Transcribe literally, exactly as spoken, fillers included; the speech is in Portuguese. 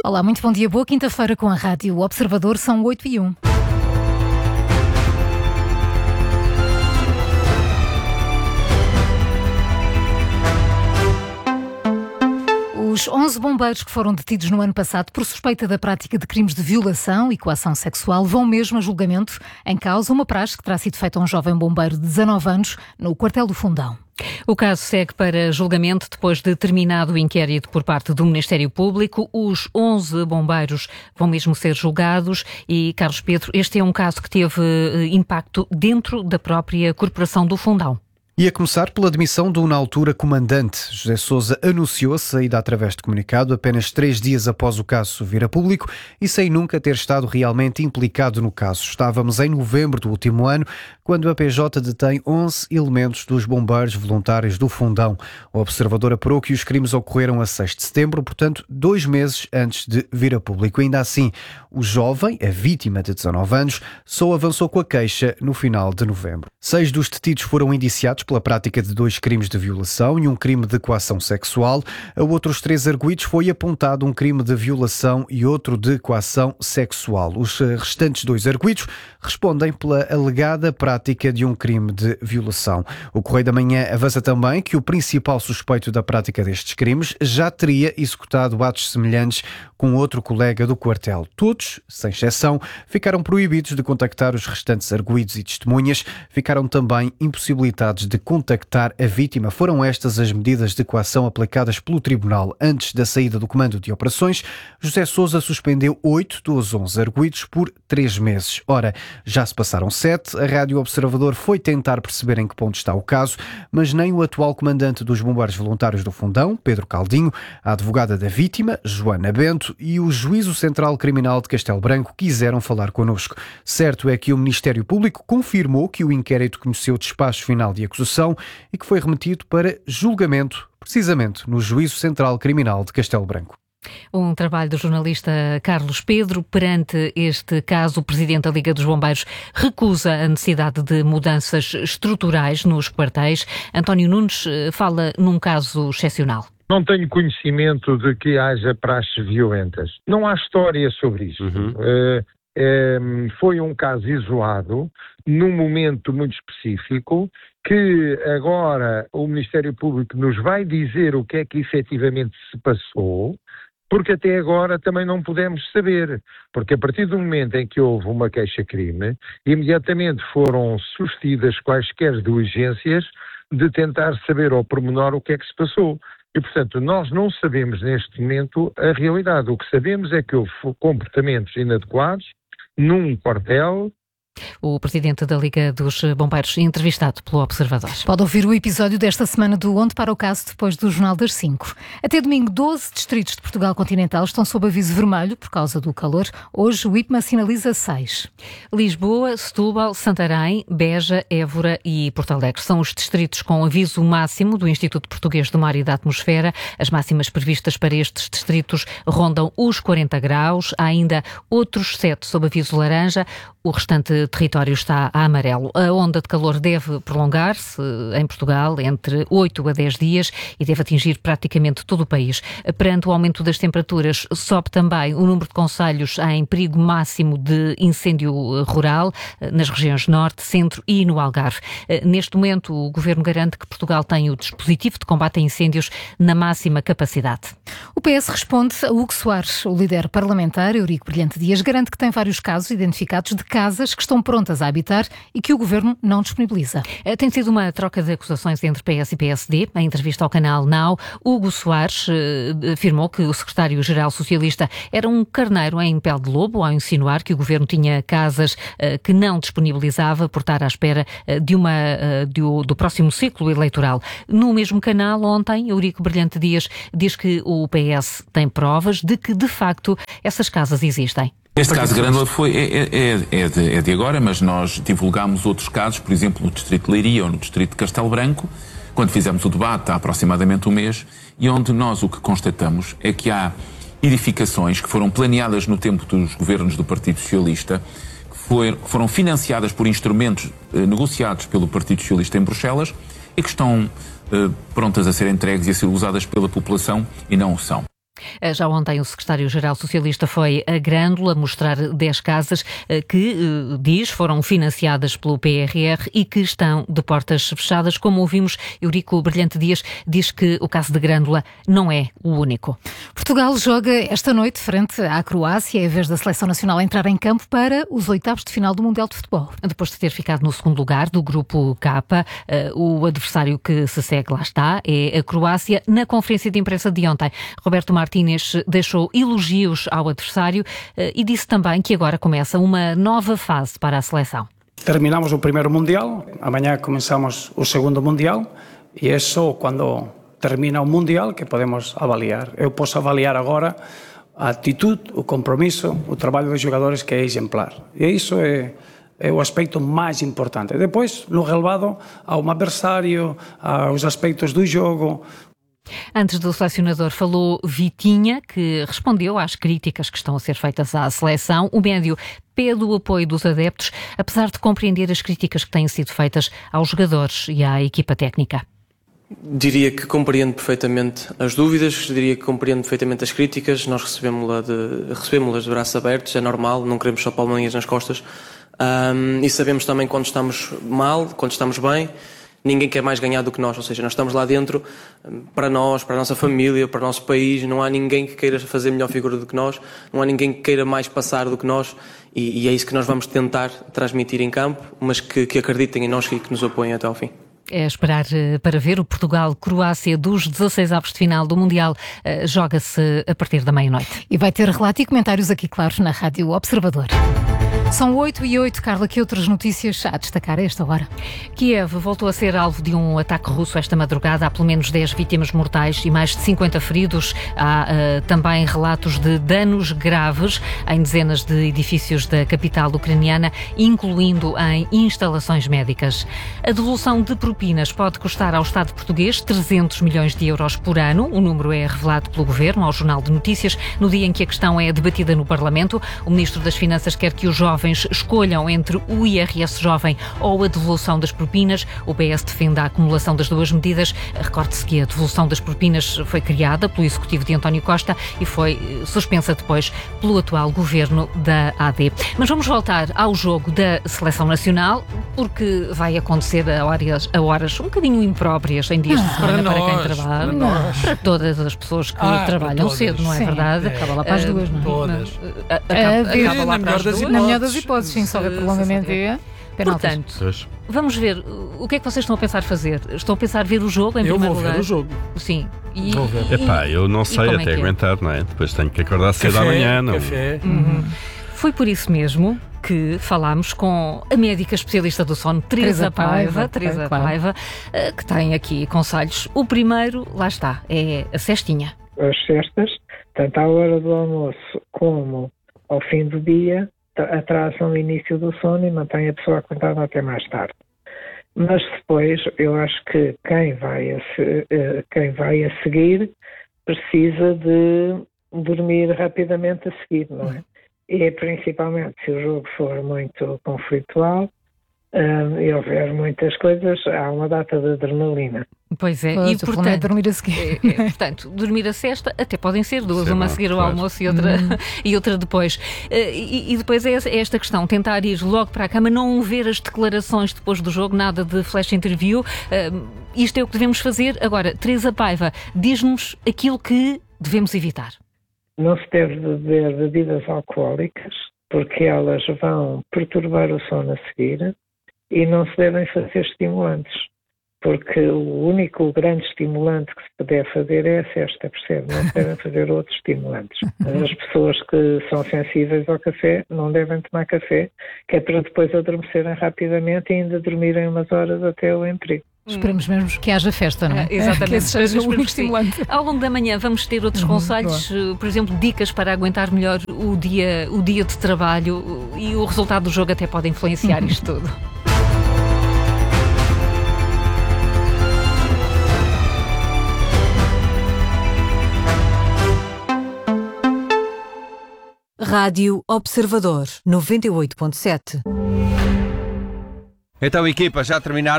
Olá, muito bom dia. Boa quinta-feira com a Rádio Observador. São oito e um. Os onze bombeiros que foram detidos no ano passado por suspeita da prática de crimes de violação e coação sexual vão mesmo a julgamento. Em causa uma praxe que terá sido feita a um jovem bombeiro de dezanove anos no quartel do Fundão. O caso segue para julgamento depois de terminado o inquérito por parte do Ministério Público. Os onze bombeiros vão mesmo ser julgados e, Carlos Pedro, este é um caso que teve impacto dentro da própria Corporação do Fundão. E a começar pela admissão do, na altura, comandante. José Sousa anunciou a saída através de comunicado apenas três dias após o caso vir a público e sem nunca ter estado realmente implicado no caso. Estávamos em novembro do último ano, quando a P J detém onze elementos dos bombeiros voluntários do Fundão. O Observador apurou que os crimes ocorreram a seis de setembro, portanto, dois meses antes de vir a público. Ainda assim, o jovem, a vítima de dezanove anos, só avançou com a queixa no final de novembro. Seis dos detidos foram indiciados pela prática de dois crimes de violação e um crime de coação sexual. A outros três arguidos foi apontado um crime de violação e outro de coação sexual. Os restantes dois arguidos respondem pela alegada prática de um crime de violação. O Correio da Manhã avança também que o principal suspeito da prática destes crimes já teria executado atos semelhantes com outro colega do quartel. Todos, sem exceção, ficaram proibidos de contactar os restantes arguidos e testemunhas. Ficaram também impossibilitados de contactar a vítima. Foram estas as medidas de coação aplicadas pelo Tribunal. Antes da saída do comando de operações, José Sousa suspendeu oito dos onze arguidos por três meses. Ora, já se passaram sete. A Rádio Observador foi tentar perceber em que ponto está o caso, mas nem o atual comandante dos bombeiros voluntários do Fundão, Pedro Caldinho, a advogada da vítima, Joana Bento, e o Juízo Central Criminal de Castelo Branco quiseram falar connosco. Certo é que o Ministério Público confirmou que o inquérito conheceu o despacho final de acusação e que foi remetido para julgamento, precisamente no Juízo Central Criminal de Castelo Branco. Um trabalho do jornalista Carlos Pedro. Perante este caso, o Presidente da Liga dos Bombeiros recusa a necessidade de mudanças estruturais nos quartéis. António Nunes fala num caso excepcional. Não tenho conhecimento de que haja praxes violentas. Não há história sobre isso. Uhum. Uh, é, foi um caso isolado, num momento muito específico, que agora o Ministério Público nos vai dizer o que é que efetivamente se passou, porque até agora também não pudemos saber. Porque a partir do momento em que houve uma queixa-crime, imediatamente foram sucedidas quaisquer diligências de tentar saber ao pormenor o que é que se passou. E, portanto, nós não sabemos neste momento a realidade. O que sabemos é que houve comportamentos inadequados num quartel. O Presidente da Liga dos Bombeiros, entrevistado pelo Observador. Pode ouvir o episódio desta semana do Onde para o Caso depois do Jornal das cinco. Até domingo, doze distritos de Portugal continental estão sob aviso vermelho por causa do calor. Hoje o I P M A sinaliza seis. Lisboa, Setúbal, Santarém, Beja, Évora e Porto Alegre são os distritos com aviso máximo do Instituto Português do Mar e da Atmosfera. As máximas previstas para estes distritos rondam os quarenta graus. Há ainda outros sete sob aviso laranja. O restante território está a amarelo. A onda de calor deve prolongar-se em Portugal entre oito a dez dias e deve atingir praticamente todo o país. Perante o aumento das temperaturas, sobe também o número de concelhos em perigo máximo de incêndio rural nas regiões Norte, Centro e no Algarve. Neste momento, o Governo garante que Portugal tem o dispositivo de combate a incêndios na máxima capacidade. O P S responde a Hugo Soares. O líder parlamentar, Eurico Brilhante Dias, garante que tem vários casos identificados de casas que estão prontas a habitar e que o Governo não disponibiliza. Tem sido uma troca de acusações entre P S e P S D. Em entrevista ao canal Now, Hugo Soares eh, afirmou que o secretário-geral socialista era um carneiro em pele de lobo ao insinuar que o Governo tinha casas eh, que não disponibilizava por estar à espera eh, de uma, eh, de, do próximo ciclo eleitoral. No mesmo canal, ontem, Eurico Brilhante Dias diz que o P S tem provas de que, de facto, essas casas existem. Este caso de Grândola foi, é, é, é, de, é de agora, mas nós divulgámos outros casos, por exemplo, no Distrito de Leiria ou no Distrito de Castelo Branco, quando fizemos o debate há aproximadamente um mês, e onde nós o que constatamos é que há edificações que foram planeadas no tempo dos governos do Partido Socialista, que foi, foram financiadas por instrumentos eh, negociados pelo Partido Socialista em Bruxelas e que estão eh, prontas a ser entregues e a ser usadas pela população e não o são. Já ontem o secretário-geral socialista foi a Grândola mostrar dez casas que, diz, foram financiadas pelo P R R e que estão de portas fechadas. Como ouvimos, Eurico Brilhante Dias diz que o caso de Grândola não é o único. Portugal joga esta noite frente à Croácia, em vez da seleção nacional entrar em campo para os oitavos de final do Mundial de Futebol. Depois de ter ficado no segundo lugar do grupo K, o adversário que se segue lá está, é a Croácia. Na conferência de imprensa de ontem, Roberto Martínez deixou elogios ao adversário e disse também que agora começa uma nova fase para a seleção. Terminamos o primeiro Mundial, amanhã começamos o segundo Mundial e é só quando termina o Mundial que podemos avaliar. Eu posso avaliar agora a atitude, o compromisso, o trabalho dos jogadores, que é exemplar. E isso é, é o aspecto mais importante. Depois, no relevado ao adversário, aos aspectos do jogo. Antes do selecionador falou Vitinha, que respondeu às críticas que estão a ser feitas à seleção. O médio pede o apoio dos adeptos, apesar de compreender as críticas que têm sido feitas aos jogadores e à equipa técnica. Diria que compreendo perfeitamente as dúvidas, diria que compreendo perfeitamente as críticas. Nós recebemos-las de, recebemos de braços abertos, é normal, não queremos só palmadinhas nas costas. Um, e sabemos também quando estamos mal, quando estamos bem. Ninguém quer mais ganhar do que nós, ou seja, nós estamos lá dentro para nós, para a nossa família, para o nosso país. Não há ninguém que queira fazer melhor figura do que nós, não há ninguém que queira mais passar do que nós, e, e é isso que nós vamos tentar transmitir em campo, mas que, que acreditem em nós e que nos apoiem até ao fim. É esperar para ver. O Portugal-Croácia dos dezasseis avos de final do Mundial joga-se a partir da meia-noite. E vai ter relato e comentários aqui, claro, na Rádio Observador. São oito e oito, Carla, que outras notícias a destacar a esta hora? Kiev voltou a ser alvo de um ataque russo esta madrugada. Há pelo menos dez vítimas mortais e mais de cinquenta feridos. Há uh, também relatos de danos graves em dezenas de edifícios da capital ucraniana, incluindo em instalações médicas. A devolução de propinas pode custar ao Estado português trezentos milhões de euros por ano. O número é revelado pelo Governo ao Jornal de Notícias no dia em que a questão é debatida no Parlamento. O Ministro das Finanças quer que os jovens escolham entre o I R S jovem ou a devolução das propinas. O P S defende a acumulação das duas medidas. Recorde-se que a devolução das propinas foi criada pelo executivo de António Costa e foi suspensa depois pelo atual governo da A D. Mas vamos voltar ao jogo da Seleção Nacional, porque vai acontecer a horas, a horas um bocadinho impróprias em dias de semana para, para quem trabalha. Para, para todas as pessoas que ah, trabalham cedo, não é Sim. verdade? É. Acaba lá para as duas, não é? Todas. Acaba, é, acaba lá para as duas. Na melhor das hipóteses, sim, só de prolongamento e penaltis. Portanto, vamos ver, o que é que vocês estão a pensar fazer? Estão a pensar ver o jogo em eu primeiro lugar? Eu vou ver o jogo. Sim. E, vou ver. Epá, eu não sei até é aguentar, não é? Depois tenho que acordar cedo amanhã, não? Café. Uhum. Foi por isso mesmo que falámos com a médica especialista do sono, Teresa Paiva, Teresa Paiva, que tem aqui conselhos. O primeiro, lá está, é a cestinha. As cestas, tanto à hora do almoço como ao fim do dia, atrasam o início do sono e mantém a pessoa acordada até mais tarde. Mas depois, eu acho que quem vai a, se, quem vai a seguir precisa de dormir rapidamente a seguir, não é? E principalmente se o jogo for muito conflitual um, e houver muitas coisas, há uma data de adrenalina. Pois é, pois, e portanto, é dormir a seguir. É, é, portanto, dormir a sesta até podem ser duas, uma a seguir ao almoço e outra, hum. e outra depois. E, e depois é esta questão, tentar ir logo para a cama, não ver as declarações depois do jogo, nada de flash interview. Uh, isto é o que devemos fazer. Agora, Teresa Paiva, diz-nos aquilo que devemos evitar. Não se deve beber bebidas alcoólicas, porque elas vão perturbar o sono a seguir, e não se devem fazer estimulantes, porque o único grande estimulante que se puder fazer é a cesta, percebe? Não se devem fazer outros estimulantes. As pessoas que são sensíveis ao café não devem tomar café, que é para depois adormecerem rapidamente e ainda dormirem umas horas até o emprego. Esperemos mesmo que haja festa, não é? é exatamente. Que esse seja o único estimulante. Ao longo da manhã vamos ter outros uhum, conselhos, boa. Por exemplo, dicas para aguentar melhor o dia, o dia de trabalho, e o resultado do jogo até pode influenciar uhum. isto tudo. Rádio Observador noventa e oito ponto sete. Então, equipa, já terminaram?